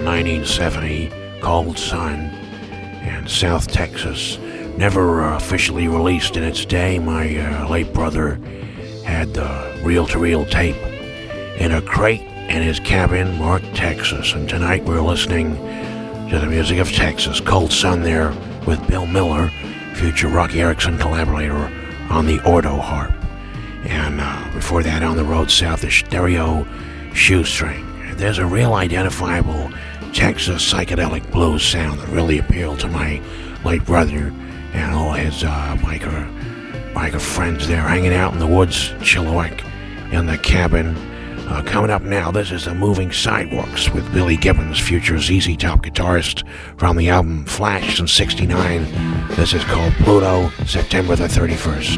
1970, Cold Sun, and South Texas. Never officially released in its day. My late brother had the reel-to-reel tape in a crate in his cabin marked Texas. And tonight we're listening to the music of Texas. Cold Sun there with Bill Miller, future Rocky Erickson collaborator on the Ordo harp. And before that, On the Road South, the Stereo Shoestring. There's a real identifiable Texas psychedelic blues sound that really appealed to my late brother and all his biker friends there, hanging out in the woods, Chilliwack, in the cabin. Coming up now, this is The Moving Sidewalks with Billy Gibbons, future ZZ Top guitarist from the album Flash in '69. This is called Pluto, September the 31st.